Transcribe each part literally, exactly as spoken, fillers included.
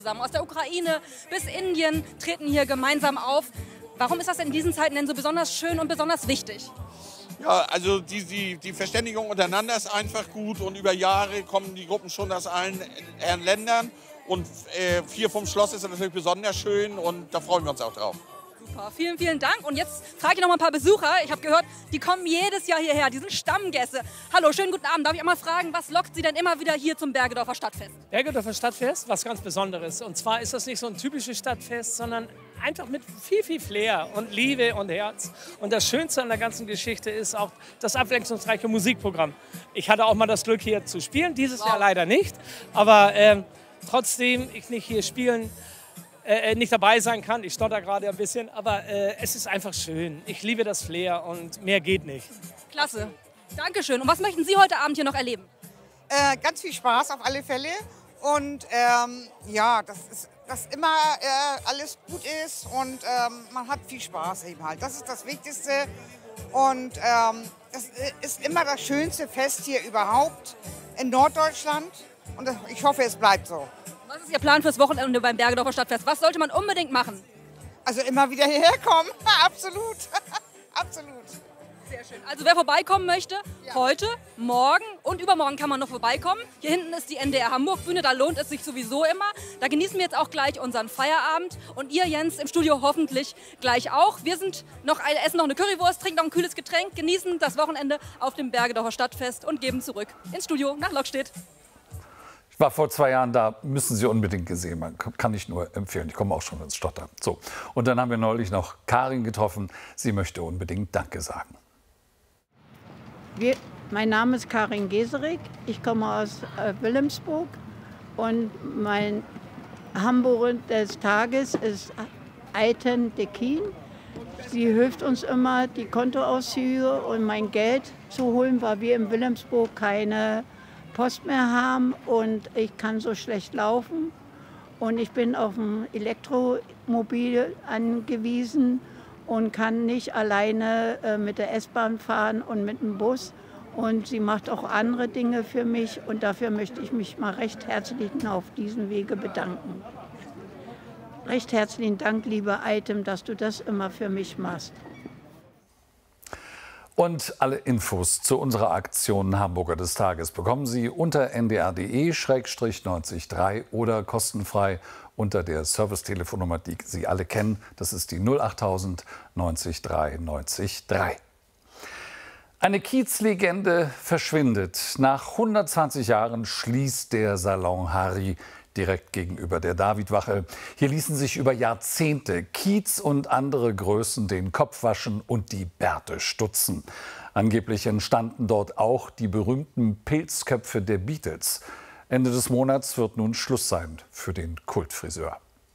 Zusammen. Aus der Ukraine bis Indien treten hier gemeinsam auf. Warum ist das in diesen Zeiten denn so besonders schön und besonders wichtig? Ja, also die, die, die Verständigung untereinander ist einfach gut und über Jahre kommen die Gruppen schon aus allen äh, Ländern. Und äh, hier vom Schloss ist natürlich besonders schön und da freuen wir uns auch drauf. Super, vielen, vielen Dank. Und jetzt frage ich noch mal ein paar Besucher. Ich habe gehört, die kommen jedes Jahr hierher, die sind Stammgäste. Hallo, schönen guten Abend. Darf ich einmal fragen, was lockt Sie denn immer wieder hier zum Bergedorfer Stadtfest? Bergedorfer Stadtfest, was ganz Besonderes. Und zwar ist das nicht so ein typisches Stadtfest, sondern einfach mit viel, viel Flair und Liebe und Herz. Und das Schönste an der ganzen Geschichte ist auch das abwechslungsreiche Musikprogramm. Ich hatte auch mal das Glück, hier zu spielen, dieses wow. Jahr leider nicht. Aber ähm, trotzdem, ich nicht hier spielen Äh, nicht dabei sein kann. Ich stotter gerade ein bisschen, aber äh, es ist einfach schön. Ich liebe das Flair und mehr geht nicht. Klasse. Dankeschön. Und was möchten Sie heute Abend hier noch erleben? Äh, ganz viel Spaß auf alle Fälle. Und ähm, ja, dass, ist, dass immer äh, alles gut ist und ähm, man hat viel Spaß eben halt. Das ist das Wichtigste. Und ähm, das ist immer das schönste Fest hier überhaupt in Norddeutschland. Und ich hoffe, es bleibt so. Was ist Ihr Plan fürs Wochenende beim Bergedorfer Stadtfest? Was sollte man unbedingt machen? Also immer wieder hierher kommen. Absolut. Absolut. Sehr schön. Also wer vorbeikommen möchte, ja. heute, morgen und übermorgen kann man noch vorbeikommen. Hier hinten ist die N D R Hamburg Bühne, da lohnt es sich sowieso immer. Da genießen wir jetzt auch gleich unseren Feierabend. Und ihr, Jens, im Studio hoffentlich gleich auch. Wir sind noch, essen noch eine Currywurst, trinken noch ein kühles Getränk, genießen das Wochenende auf dem Bergedorfer Stadtfest und geben zurück ins Studio nach Lockstedt. Ich war vor zwei Jahren da, müssen Sie unbedingt gesehen haben. Kann ich nur empfehlen. Ich komme auch schon ins Stottern. So. Und dann haben wir neulich noch Karin getroffen. Sie möchte unbedingt Danke sagen. Wir, mein Name ist Karin Geserik. Ich komme aus äh, Wilhelmsburg. Und mein Hamburger des Tages ist Aiten Dekin. Sie hilft uns immer, die Kontoauszüge und mein Geld zu holen, weil wir in Wilhelmsburg keine Post mehr haben und ich kann so schlecht laufen und ich bin auf ein Elektromobil angewiesen und kann nicht alleine äh, mit der S-Bahn fahren und mit dem Bus und sie macht auch andere Dinge für mich und dafür möchte ich mich mal recht herzlich auf diesem Wege bedanken. Recht herzlichen Dank, liebe Item, dass du das immer für mich machst. Und alle Infos zu unserer Aktion Hamburger des Tages bekommen Sie unter n d r punkt d e Schrägstrich neunzig drei oder kostenfrei unter der Servicetelefonnummer, die Sie alle kennen. Das ist die null achttausend neunzig drei neunzig drei. Eine Kiezlegende verschwindet. Nach hundertzwanzig Jahren schließt der Salon Harry direkt gegenüber der Davidwache. Hier ließen sich über Jahrzehnte Kiez und andere Größen den Kopf waschen und die Bärte stutzen. Angeblich entstanden dort auch die berühmten Pilzköpfe der Beatles. Ende des Monats wird nun Schluss sein für den Kultfriseur.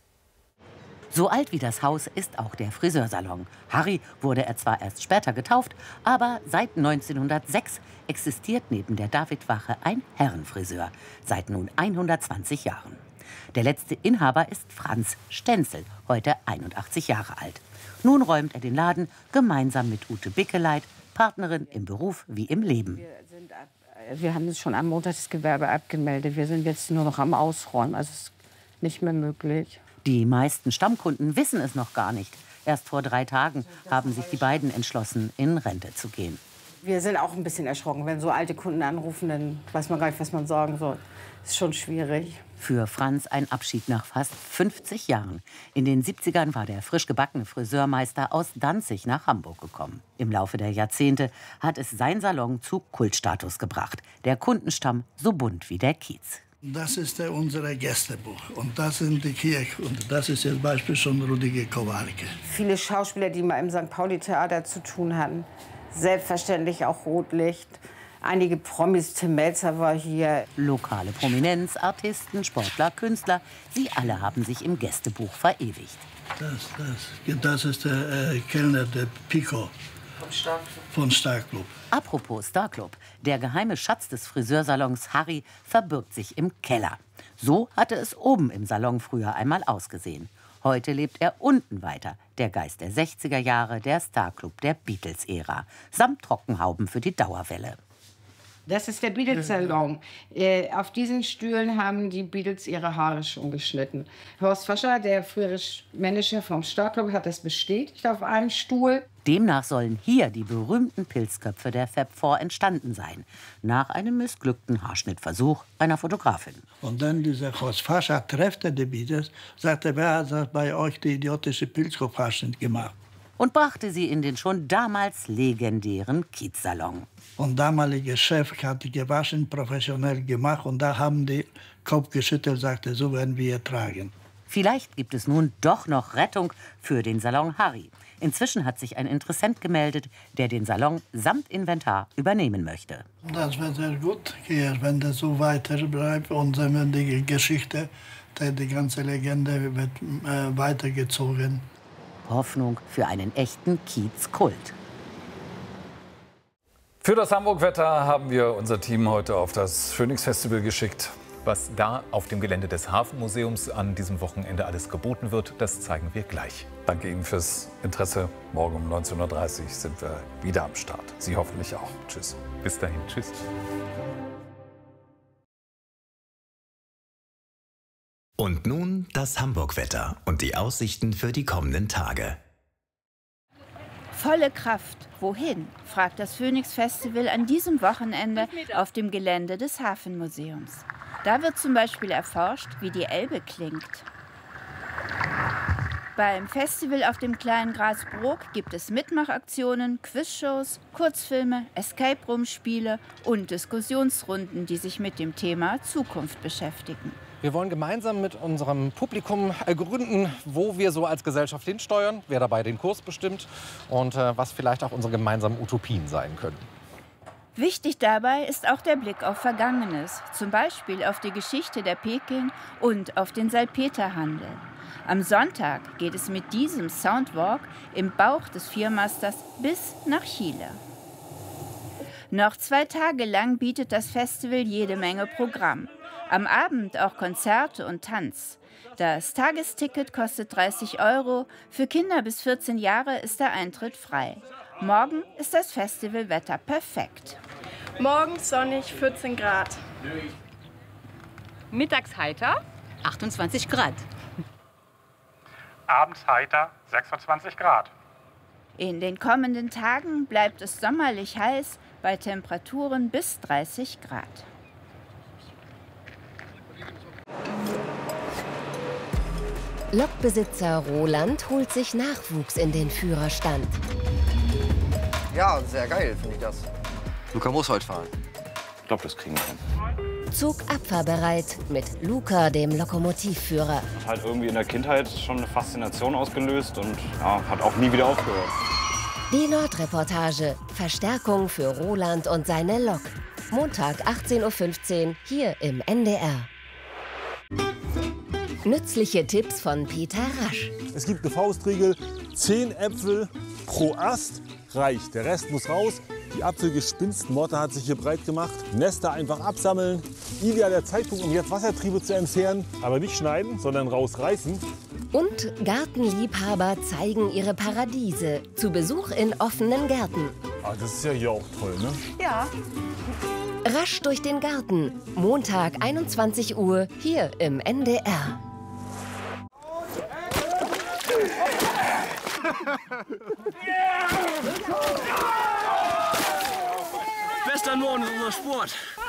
So alt wie das Haus ist auch der Friseursalon. Harry wurde er zwar erst später getauft, aber seit neunzehnhundertsechs existiert neben der Davidwache ein Herrenfriseur. Seit nun hundertzwanzig Jahren. Der letzte Inhaber ist Franz Stenzel, heute einundachtzig Jahre alt. Nun räumt er den Laden gemeinsam mit Ute Bickeleit, Partnerin im Beruf wie im Leben. Wir, sind ab, wir haben schon am Montag das Gewerbe abgemeldet. Wir sind jetzt nur noch am Ausräumen. Also es ist nicht mehr möglich. Die meisten Stammkunden wissen es noch gar nicht. Erst vor drei Tagen haben sich die beiden entschlossen, in Rente zu gehen. Wir sind auch ein bisschen erschrocken. Wenn so alte Kunden anrufen, dann weiß man gar nicht, was man sagen soll. Das ist schon schwierig. Für Franz ein Abschied nach fast fünfzig Jahren. In den siebzigern war der frisch gebackene Friseurmeister aus Danzig nach Hamburg gekommen. Im Laufe der Jahrzehnte hat es sein Salon zu Kultstatus gebracht. Der Kundenstamm so bunt wie der Kiez. Das ist äh, unser Gästebuch und das sind die Kirche und das ist jetzt Beispiel schon Rudiger Kowalke. Viele Schauspieler, die mal im Sankt Pauli-Theater zu tun hatten, selbstverständlich auch Rotlicht. Einige Promis, Tim Melzer war hier. Lokale Prominenz, Artisten, Sportler, Künstler, sie alle haben sich im Gästebuch verewigt. Das, das, das ist der äh, Kellner, der Pico. Von Starclub. Von Starclub. Apropos Starclub, der geheime Schatz des Friseursalons Harry verbirgt sich im Keller. So hatte es oben im Salon früher einmal ausgesehen. Heute lebt er unten weiter, der Geist der sechziger Jahre, der Starclub der Beatles-Ära, samt Trockenhauben für die Dauerwelle. Das ist der Beatles-Salon. Äh, auf diesen Stühlen haben die Beatles ihre Haare schon geschnitten. Horst Fascher, der frühere Manager vom Starclub, hat das bestätigt auf einem Stuhl. Demnach sollen hier die berühmten Pilzköpfe der Fab Four entstanden sein. Nach einem missglückten Haarschnittversuch einer Fotografin. Und dann dieser Horst Fascher treffte die Beatles, sagte, wer hat bei euch die idiotische Pilzkopfhaarschnitt gemacht? Und brachte sie in den schon damals legendären Kiezsalon. Und der damalige Chef hat die gewaschen, professionell gemacht. Und da haben die Kopf geschüttelt, sagte, so werden wir tragen. Vielleicht gibt es nun doch noch Rettung für den Salon Harry. Inzwischen hat sich ein Interessent gemeldet, der den Salon samt Inventar übernehmen möchte. Das wird sehr gut gehen, wenn das so weiter bleibt. Und die Geschichte, die ganze Legende wird äh, weitergezogen. Hoffnung für einen echten Kiez-Kult. Für das Hamburg-Wetter haben wir unser Team heute auf das Phoenix Festival geschickt. Was da auf dem Gelände des Hafenmuseums an diesem Wochenende alles geboten wird, das zeigen wir gleich. Danke Ihnen fürs Interesse. Morgen um neunzehn Uhr dreißig sind wir wieder am Start. Sie hoffentlich auch. Tschüss. Bis dahin. Tschüss. Und nun das Hamburg-Wetter und die Aussichten für die kommenden Tage. Volle Kraft. Wohin? Fragt das Phoenix Festival an diesem Wochenende auf dem Gelände des Hafenmuseums. Da wird zum Beispiel erforscht, wie die Elbe klingt. Beim Festival auf dem kleinen Grasbrook gibt es Mitmachaktionen, Quizshows, Kurzfilme, Escape-Room-Spiele und Diskussionsrunden, die sich mit dem Thema Zukunft beschäftigen. Wir wollen gemeinsam mit unserem Publikum ergründen, wo wir so als Gesellschaft hinsteuern, wer dabei den Kurs bestimmt und äh, was vielleicht auch unsere gemeinsamen Utopien sein können. Wichtig dabei ist auch der Blick auf Vergangenes, zum Beispiel auf die Geschichte der Peking und auf den Salpeterhandel. Am Sonntag geht es mit diesem Soundwalk im Bauch des Viermasters bis nach Chile. Noch zwei Tage lang bietet das Festival jede Menge Programm. Am Abend auch Konzerte und Tanz. Das Tagesticket kostet dreißig Euro. Für Kinder bis vierzehn Jahre ist der Eintritt frei. Morgen ist das Festivalwetter perfekt. Morgens sonnig, vierzehn Grad. Mittags heiter, achtundzwanzig Grad. Abends heiter, sechsundzwanzig Grad. In den kommenden Tagen bleibt es sommerlich heiß bei Temperaturen bis dreißig Grad. Lokbesitzer Roland holt sich Nachwuchs in den Führerstand. Ja, sehr geil finde ich das. Luca muss heute fahren. Ich glaube, das kriegen wir hin. Zug abfahrbereit mit Luca, dem Lokomotivführer. Hat halt irgendwie in der Kindheit schon eine Faszination ausgelöst und ja, hat auch nie wieder aufgehört. Die Nordreportage. Verstärkung für Roland und seine Lok. Montag achtzehn Uhr fünfzehn hier im N D R. Nützliche Tipps von Peter Rasch. Es gibt eine Faustregel, zehn Äpfel pro Ast reicht. Der Rest muss raus. Die Apfelgespinstmotte hat sich hier breit gemacht. Nester einfach absammeln. Idealer Zeitpunkt, um jetzt Wassertriebe zu entfernen. Aber nicht schneiden, sondern rausreißen. Und Gartenliebhaber zeigen ihre Paradiese. Zu Besuch in offenen Gärten. Ah, das ist ja hier auch toll, ne? Ja. Rasch durch den Garten. Montag einundzwanzig Uhr hier im N D R. Bester Norden ist unser Sport.